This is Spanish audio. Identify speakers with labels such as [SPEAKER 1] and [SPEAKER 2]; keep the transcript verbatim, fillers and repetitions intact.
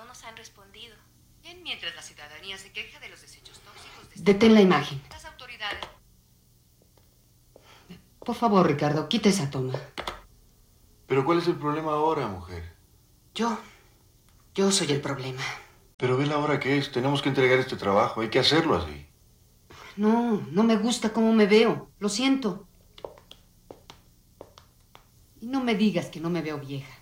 [SPEAKER 1] nos han respondido.
[SPEAKER 2] Bien, mientras la ciudadanía se queja de los desechos tóxicos... De
[SPEAKER 3] Detén la imagen.
[SPEAKER 2] Las autoridades...
[SPEAKER 3] Por favor, Ricardo, quita esa toma.
[SPEAKER 4] ¿Pero cuál es el problema ahora, mujer?
[SPEAKER 3] Yo, yo soy el problema.
[SPEAKER 4] Pero ve la hora que es. Tenemos que entregar este trabajo. Hay que hacerlo así.
[SPEAKER 3] No, no me gusta cómo me veo. Lo siento. Y no me digas que no me veo vieja.